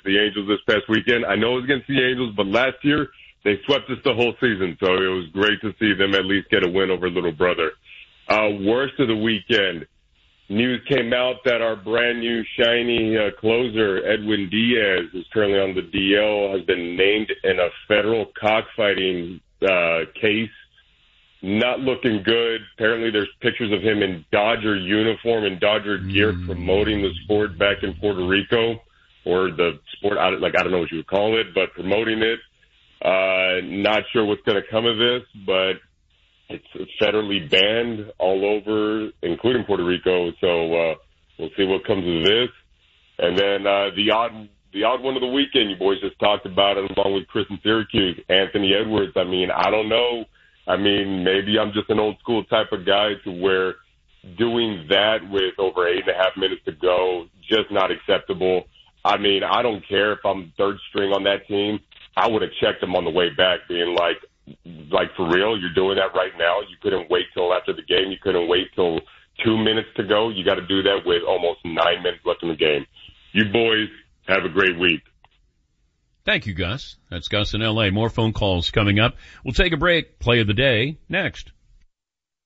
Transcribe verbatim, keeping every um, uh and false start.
the Angels this past weekend. I know it was against the Angels, but last year they swept us the whole season, so it was great to see them at least get a win over little brother. Uh, worst of the weekend, news came out that our brand new shiny uh, closer, Edwin Diaz, who's currently on the D L, has been named in a federal cockfighting uh, case. Not looking good. Apparently there's pictures of him in Dodger uniform and Dodger gear mm. promoting the sport back in Puerto Rico, or the sport, like I don't know what you would call it, but promoting it. Uh, not sure what's going to come of this, but it's federally banned all over, including Puerto Rico. So uh, we'll see what comes of this. And then uh, the odd the odd one of the weekend, you boys just talked about it, along with Chris in Syracuse, Anthony Edwards. I mean, I don't know. I mean, maybe I'm just an old school type of guy to where doing that with over eight and a half minutes to go, just not acceptable. I mean, I don't care if I'm third string on that team. I would have checked him on the way back, being like, like for real, you're doing that right now. You couldn't wait till after the game. You couldn't wait till two minutes to go. You got to do that with almost nine minutes left in the game. You boys have a great week. Thank you, Gus. That's Gus in L A. More phone calls coming up. We'll take a break. Play of the day next.